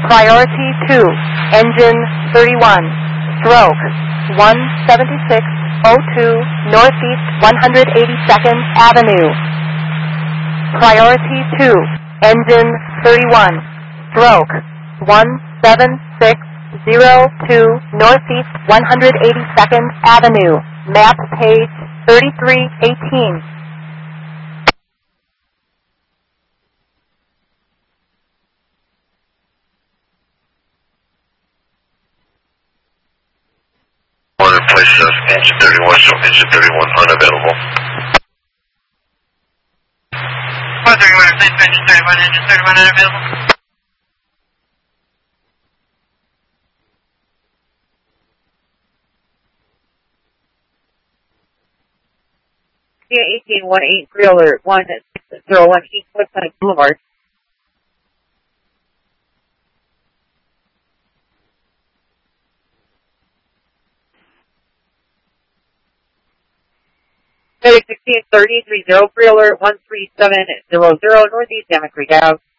Priority 2, engine 31, stroke 17602 Northeast 182nd Avenue. Priority 2, engine 31, stroke 17602 Northeast 182nd Avenue. Map page 3318. Order places engine 31, so engine 31 unavailable. 131, replace engine 31 unavailable. Yeah, 18183 alert 101 East Woodside Boulevard. Area 1630 30 alert 13700 Northeast Ammock Creek Ave.